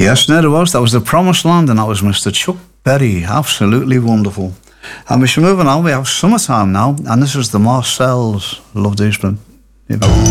Yes, no, there was. That was The Promised Land, and that was Mr. Chuck Berry. Absolutely wonderful. And we're moving on. We have summertime now, and this is the Marcells. Love these, man.